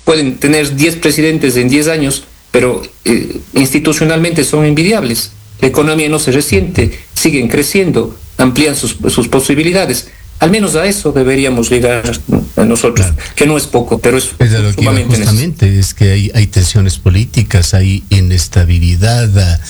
pueden tener 10 presidentes en 10 años, pero institucionalmente son envidiables. La economía no se resiente, siguen creciendo, amplían sus posibilidades. Al menos a eso deberíamos llegar a nosotros, claro, que no es poco, pero es de lo que sumamente justamente necesario. Es que hay tensiones políticas, hay inestabilidad,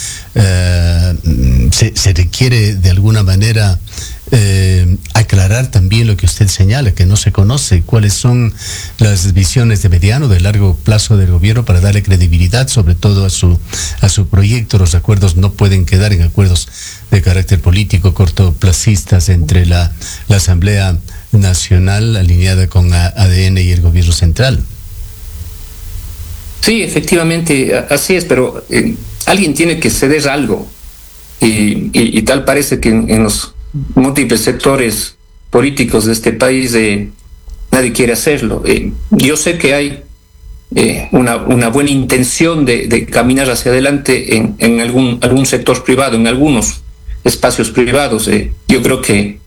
se requiere de alguna manera aclarar también lo que usted señala, que no se conoce cuáles son las visiones de mediano, de largo plazo del gobierno para darle credibilidad, sobre todo a su proyecto. Los acuerdos no pueden quedar en acuerdos de carácter político cortoplacistas entre la Asamblea Nacional alineada con ADN y el gobierno central. Sí, efectivamente, así es, pero alguien tiene que ceder algo y tal parece que en los múltiples sectores políticos de este país nadie quiere hacerlo. Yo sé que hay una buena intención de caminar hacia adelante en algún sector privado, en algunos espacios privados. Yo creo que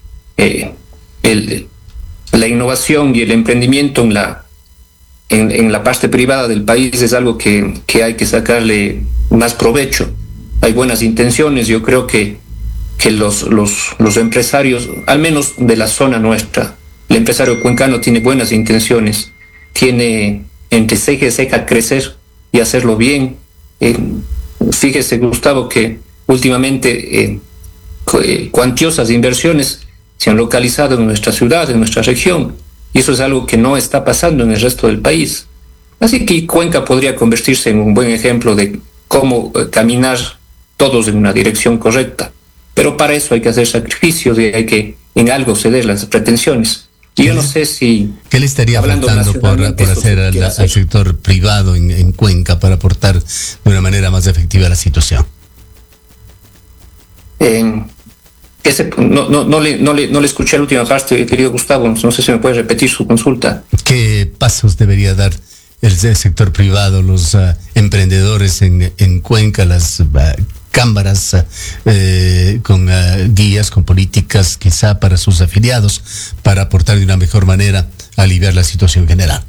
la innovación y el emprendimiento en la parte privada del país es algo que hay que sacarle más provecho. Hay buenas intenciones. Yo creo que los empresarios, al menos de la zona nuestra, el empresario cuencano tiene buenas intenciones, tiene entre ceja y ceja crecer y hacerlo bien. Fíjese, Gustavo, que últimamente cuantiosas inversiones se han localizado en nuestra ciudad, en nuestra región, y eso es algo que no está pasando en el resto del país. Así que Cuenca podría convertirse en un buen ejemplo de cómo caminar todos en una dirección correcta. Pero para eso hay que hacer sacrificios y hay que en algo ceder las pretensiones. Y yo no sé si... ¿Qué le estaría faltando por hacer al sector privado en Cuenca para aportar de una manera más efectiva a la situación? No le escuché la última parte, querido Gustavo. No sé si me puede repetir su consulta. ¿Qué pasos debería dar el sector privado, los emprendedores en Cuenca, las cámaras con guías, con políticas quizá para sus afiliados, para aportar de una mejor manera a aliviar la situación general?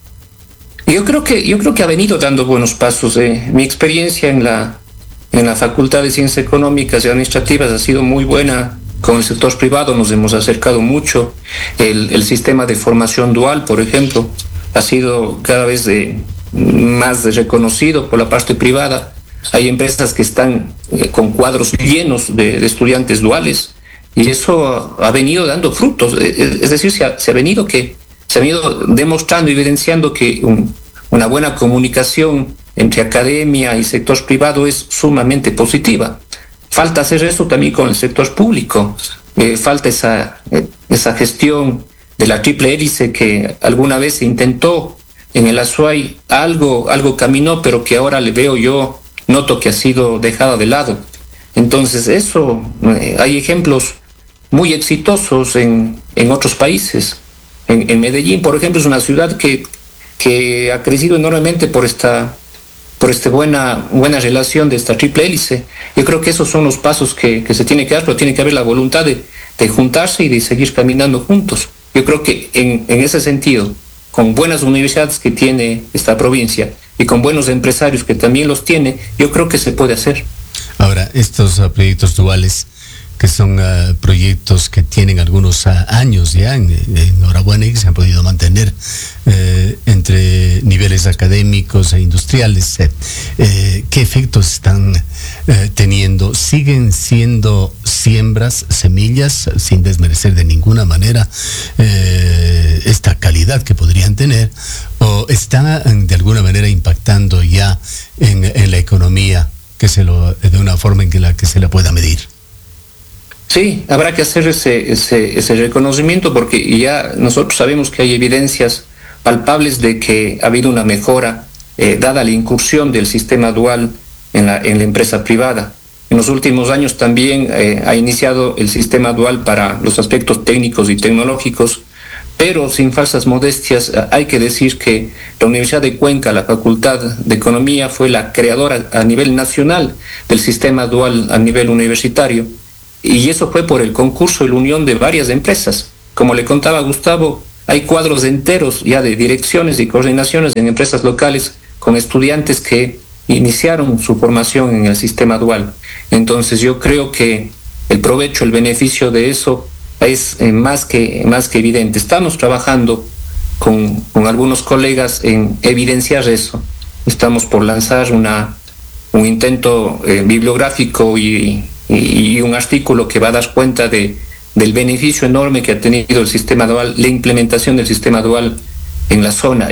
Yo creo que ha venido dando buenos pasos. Mi experiencia en la Facultad de Ciencias Económicas y Administrativas ha sido muy buena. Con el sector privado nos hemos acercado mucho. El sistema de formación dual, por ejemplo, ha sido cada vez más reconocido por la parte privada. Hay empresas que están con cuadros llenos de estudiantes duales y eso ha venido dando frutos. Es decir, se ha venido demostrando y evidenciando que una buena comunicación entre academia y sector privado es sumamente positiva. Falta hacer eso también con el sector público. Falta esa gestión de la triple hélice que alguna vez se intentó en el Azuay. Algo caminó, pero que ahora noto que ha sido dejada de lado. Entonces hay ejemplos muy exitosos en otros países. En Medellín, por ejemplo, es una ciudad que ha crecido enormemente por esta buena relación de esta triple hélice. Yo creo que esos son los pasos que se tiene que dar, pero tiene que haber la voluntad de juntarse y de seguir caminando juntos. Yo creo que en ese sentido, con buenas universidades que tiene esta provincia y con buenos empresarios que también los tiene, yo creo que se puede hacer. Ahora, estos proyectos duales, que son proyectos que tienen algunos años ya, enhorabuena, y que se han podido mantener entre niveles académicos e industriales, ¿qué efectos están teniendo? ¿Siguen siendo siembras, semillas, sin desmerecer de ninguna manera esta calidad que podrían tener, o están de alguna manera impactando ya en la economía de una forma en la que se la pueda medir? Sí, habrá que hacer ese reconocimiento, porque ya nosotros sabemos que hay evidencias palpables de que ha habido una mejora dada la incursión del sistema dual en la empresa privada. En los últimos años también ha iniciado el sistema dual para los aspectos técnicos y tecnológicos, pero sin falsas modestias hay que decir que la Universidad de Cuenca, la Facultad de Economía, fue la creadora a nivel nacional del sistema dual a nivel universitario. Y eso fue por el concurso y la unión de varias empresas. Como le contaba Gustavo, hay cuadros enteros ya de direcciones y coordinaciones en empresas locales con estudiantes que iniciaron su formación en el sistema dual. Entonces yo creo que el provecho, el beneficio de eso es más que evidente. Estamos trabajando con algunos colegas en evidenciar eso. Estamos por lanzar un intento bibliográfico y un artículo que va a dar cuenta del beneficio enorme que ha tenido el sistema dual, la implementación del sistema dual en la zona.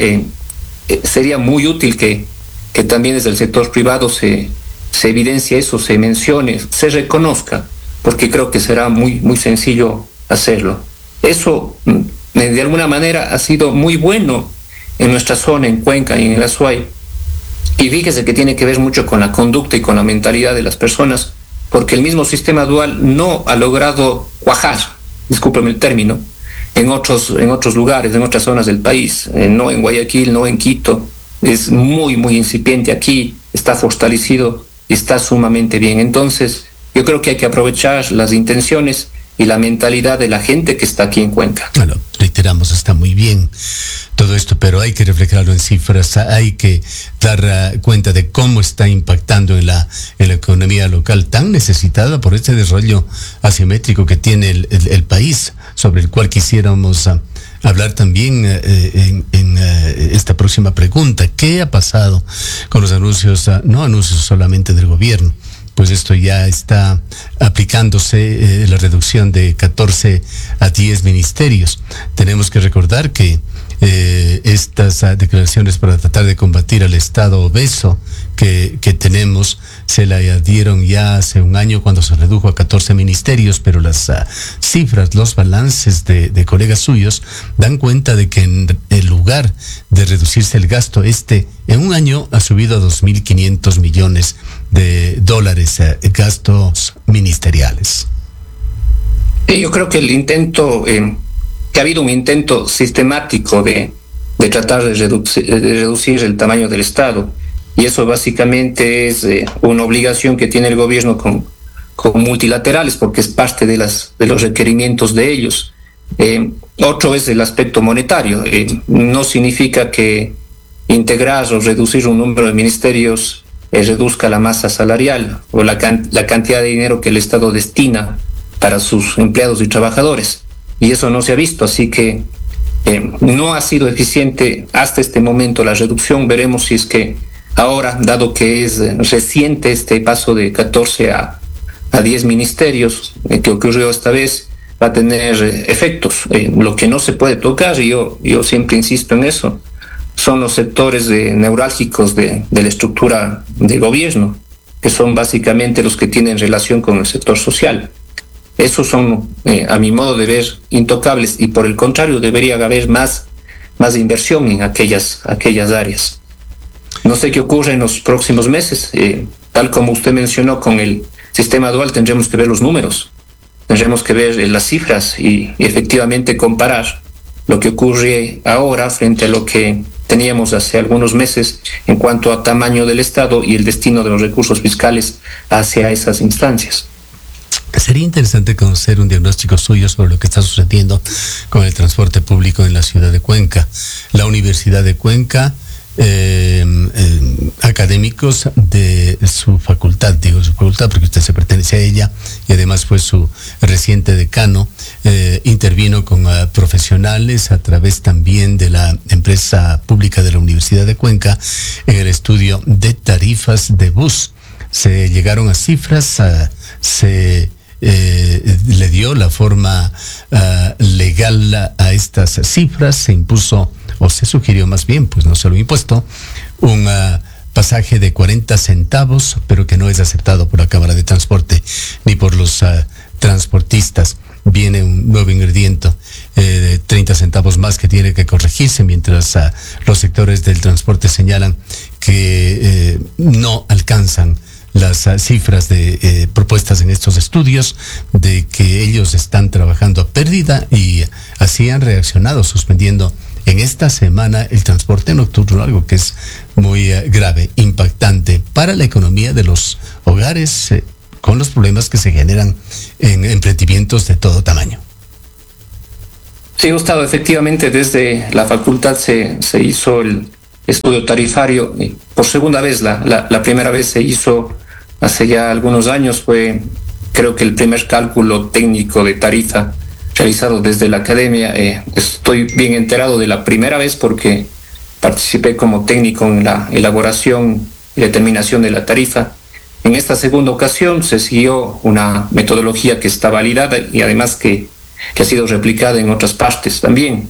Sería muy útil que también desde el sector privado se evidencie eso, se mencione, se reconozca, porque creo que será muy, muy sencillo hacerlo. Eso, de alguna manera, ha sido muy bueno en nuestra zona, en Cuenca y en el Azuay. Y fíjese que tiene que ver mucho con la conducta y con la mentalidad de las personas, porque el mismo sistema dual no ha logrado cuajar, discúlpeme el término, en otros lugares, en otras zonas del país, no en Guayaquil, no en Quito. Es muy, muy incipiente aquí, está fortalecido y está sumamente bien. Entonces, yo creo que hay que aprovechar las intenciones y la mentalidad de la gente que está aquí en Cuenca. Bueno, reiteramos, está muy bien todo esto, pero hay que reflejarlo en cifras, hay que dar cuenta de cómo está impactando en la economía local tan necesitada por este desarrollo asimétrico que tiene el país, sobre el cual quisiéramos hablar también en esta próxima pregunta. ¿Qué ha pasado con los anuncios, no anuncios solamente del gobierno? Pues esto ya está aplicándose, la reducción de 14 a 10 ministerios. Tenemos que recordar que estas declaraciones para tratar de combatir al Estado obeso que tenemos se la dieron ya hace un año cuando se redujo a 14 ministerios, pero las cifras, los balances de colegas suyos dan cuenta de que en lugar de reducirse el gasto, en un año ha subido a 2.500 millones de dólares gastos ministeriales. Yo creo que que ha habido un intento sistemático de tratar de reducir el tamaño del Estado, y eso básicamente es una obligación que tiene el gobierno con multilaterales, porque es parte de los requerimientos de ellos. Otro es el aspecto monetario. No significa que integrar o reducir un número de ministerios reduzca la masa salarial o la cantidad de dinero que el Estado destina para sus empleados y trabajadores. Y eso no se ha visto, así que no ha sido eficiente hasta este momento la reducción. Veremos si es que ahora, dado que es reciente este paso de 14 a 10 ministerios que ocurrió esta vez, va a tener efectos. Lo que no se puede tocar, y yo siempre insisto en eso, son los sectores neurálgicos de la estructura de gobierno, que son básicamente los que tienen relación con el sector social. Esos son, a mi modo de ver, intocables, y por el contrario debería haber más inversión en aquellas áreas. No sé qué ocurre en los próximos meses. Tal como usted mencionó, con el sistema dual tendremos que ver los números, tendremos que ver las cifras y efectivamente comparar lo que ocurre ahora frente a lo que teníamos hace algunos meses en cuanto a tamaño del Estado y el destino de los recursos fiscales hacia esas instancias. Sería interesante conocer un diagnóstico suyo sobre lo que está sucediendo con el transporte público en la ciudad de Cuenca. La Universidad de Cuenca, académicos de su facultad, digo su facultad porque usted se pertenece a ella y además fue su reciente decano, intervino con profesionales a través también de la empresa pública de la Universidad de Cuenca en el estudio de tarifas de bus. Se llegaron a cifras, le dio la forma legal a estas cifras, se impuso, o se sugirió más bien, pues no se lo ha impuesto, un pasaje de 40 centavos, pero que no es aceptado por la Cámara de Transporte ni por los transportistas. Viene un nuevo ingrediente de 30 centavos más que tiene que corregirse, mientras los sectores del transporte señalan que no alcanzan las cifras de propuestas en estos estudios, de que ellos están trabajando a pérdida, y así han reaccionado suspendiendo en esta semana el transporte nocturno, algo que es muy grave, impactante para la economía de los hogares, con los problemas que se generan en emprendimientos de todo tamaño. Sí, Gustavo, efectivamente desde la facultad se hizo el estudio tarifario por segunda vez. La primera vez se hizo hace ya algunos años, fue creo que el primer cálculo técnico de tarifa realizado desde la academia. Estoy bien enterado de la primera vez porque participé como técnico en la elaboración y determinación de la tarifa. En esta segunda ocasión se siguió una metodología que está validada y además que ha sido replicada en otras partes también.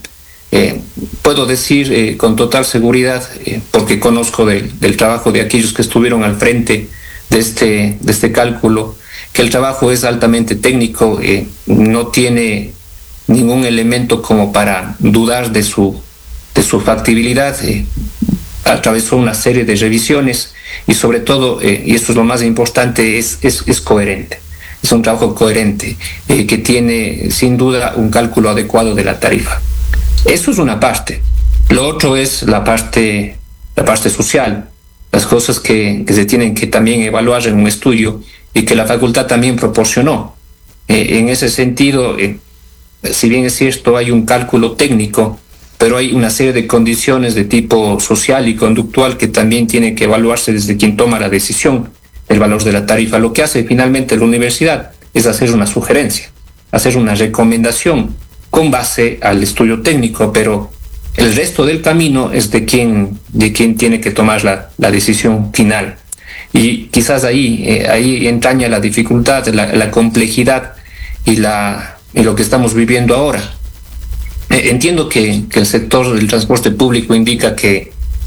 Puedo decir con total seguridad, porque conozco del trabajo de aquellos que estuvieron al frente de este cálculo, que el trabajo es altamente técnico, no tiene ningún elemento como para dudar de su factibilidad. Atravesó una serie de revisiones y sobre todo, y esto es lo más importante, es coherente. Es un trabajo coherente que tiene sin duda un cálculo adecuado de la tarifa. Eso es una parte. Lo otro es la parte social, las cosas que se tienen que también evaluar en un estudio y que la facultad también proporcionó. En ese sentido, si bien es cierto, hay un cálculo técnico, pero hay una serie de condiciones de tipo social y conductual que también tienen que evaluarse desde quien toma la decisión del valor de la tarifa. Lo que hace finalmente la universidad es hacer una sugerencia, hacer una recomendación con base al estudio técnico, pero el resto del camino es de quien tiene que tomar la decisión final. Y quizás ahí entraña la dificultad, la complejidad y lo que estamos viviendo ahora. Entiendo que el sector del transporte público indica que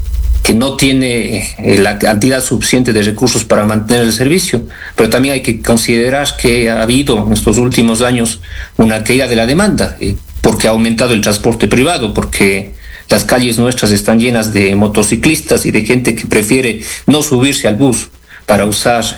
no tiene la cantidad suficiente de recursos para mantener el servicio, pero también hay que considerar que ha habido en estos últimos años una caída de la demanda, porque ha aumentado el transporte privado, porque las calles nuestras están llenas de motociclistas y de gente que prefiere no subirse al bus para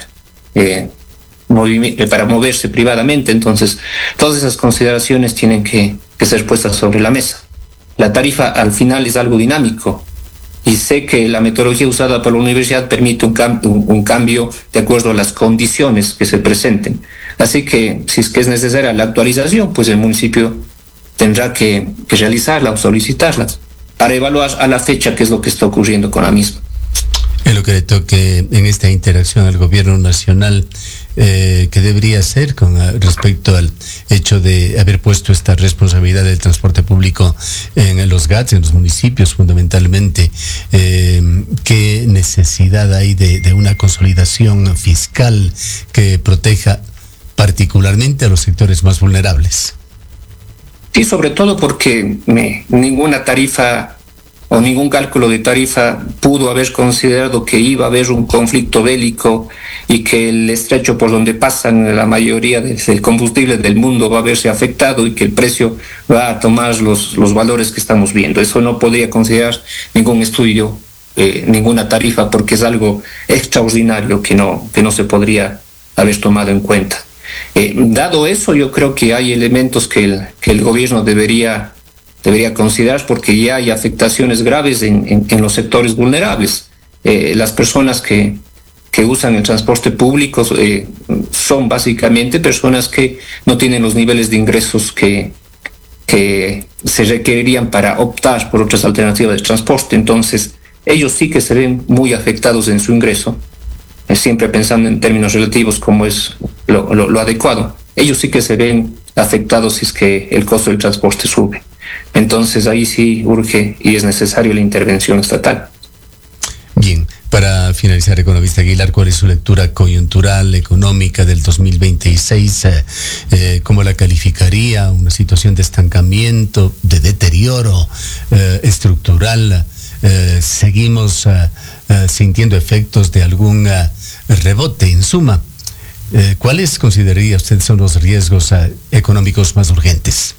para moverse privadamente. Entonces, todas esas consideraciones tienen que ser puestas sobre la mesa. La tarifa al final es algo dinámico y sé que la metodología usada por la universidad permite un cambio de acuerdo a las condiciones que se presenten. Así que si es que es necesaria la actualización, pues el municipio tendrá que realizarla o solicitarla para evaluar a la fecha qué es lo que está ocurriendo con la misma. Es lo que le toque en esta interacción al gobierno nacional, que debería hacer con respecto al hecho de haber puesto esta responsabilidad del transporte público en los GATS, en los municipios fundamentalmente. ¿Qué necesidad hay de una consolidación fiscal que proteja particularmente a los sectores más vulnerables? Sí, sobre todo porque ninguna tarifa o ningún cálculo de tarifa pudo haber considerado que iba a haber un conflicto bélico y que el estrecho por donde pasan la mayoría del combustible del mundo va a verse afectado y que el precio va a tomar los valores que estamos viendo. Eso no podría considerar ningún estudio, ninguna tarifa, porque es algo extraordinario que no se podría haber tomado en cuenta. Dado eso, yo creo que hay elementos que el gobierno debería considerar, porque ya hay afectaciones graves en los sectores vulnerables. Las personas que usan el transporte público son básicamente personas que no tienen los niveles de ingresos que se requerirían para optar por otras alternativas de transporte. Entonces, ellos sí que se ven muy afectados en su ingreso, siempre pensando en términos relativos como es lo adecuado. Ellos sí que se ven afectados si es que el costo del transporte sube. Entonces ahí sí urge y es necesario la intervención estatal. Bien, para finalizar, economista Aguilar, ¿cuál es su lectura coyuntural, económica del 2026? ¿Cómo la calificaría? ¿Una situación de estancamiento, de deterioro estructural? ¿Seguimos sintiendo efectos de algún rebote? En suma, ¿cuáles consideraría usted son los riesgos económicos más urgentes?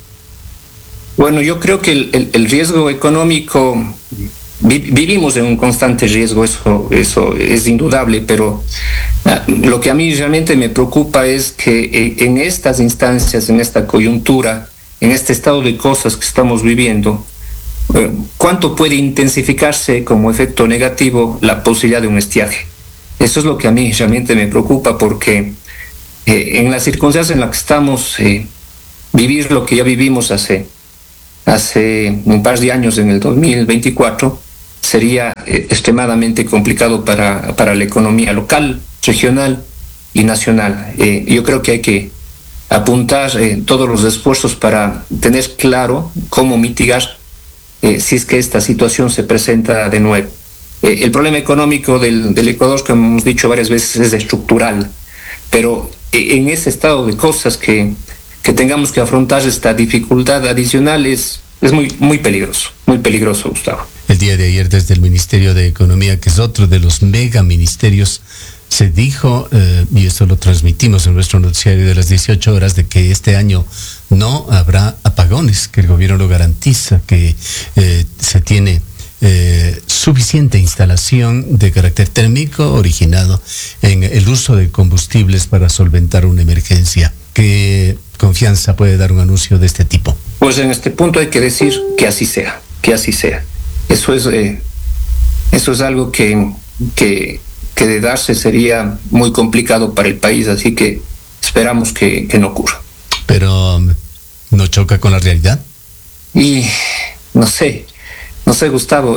Bueno, yo creo que el riesgo económico, vivimos en un constante riesgo, eso es indudable, pero lo que a mí realmente me preocupa es que en estas instancias, en esta coyuntura, en este estado de cosas que estamos viviendo, ¿cuánto puede intensificarse como efecto negativo la posibilidad de un estiaje? Eso es lo que a mí realmente me preocupa, porque en las circunstancias en las que estamos, vivir lo que ya vivimos hace hace un par de años, en el 2024, sería extremadamente complicado para la economía local, regional y nacional. Yo creo que hay que apuntar todos los esfuerzos para tener claro cómo mitigar si es que esta situación se presenta de nuevo. El problema económico del Ecuador, como hemos dicho varias veces, es estructural, pero en ese estado de cosas que tengamos que afrontar esta dificultad adicional es muy peligroso, Gustavo. El día de ayer, desde el Ministerio de Economía, que es otro de los mega ministerios, se dijo, y esto lo transmitimos en nuestro noticiario de las 18 horas, de que este año no habrá apagones, que el gobierno lo garantiza, que se tiene suficiente instalación de carácter térmico originado en el uso de combustibles para solventar una emergencia. ¿Qué confianza puede dar un anuncio de este tipo? Pues en este punto hay que decir que así sea, Eso es algo que de darse sería muy complicado para el país, así que esperamos que no ocurra. Pero ¿no choca con la realidad? Y no sé, Gustavo,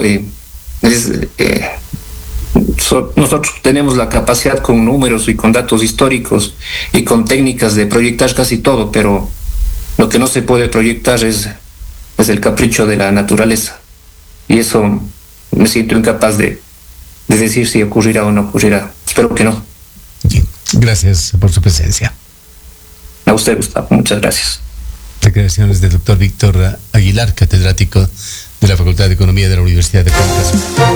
nosotros tenemos la capacidad con números y con datos históricos y con técnicas de proyectar casi todo, pero lo que no se puede proyectar es el capricho de la naturaleza. Y eso me siento incapaz de decir si ocurrirá o no ocurrirá. Espero que no. Bien. Gracias por su presencia. A usted, Gustavo. Muchas gracias. Declaraciones del doctor Víctor Aguilar, catedrático de la Facultad de Economía de la Universidad de Cuenca.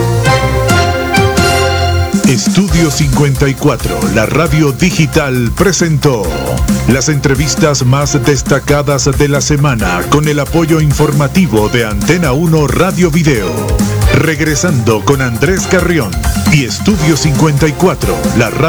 Estudio 54, la radio digital, presentó las entrevistas más destacadas de la semana con el apoyo informativo de Antena 1 Radio Video. Regresando con Andrés Carrión y Estudio 54, la radio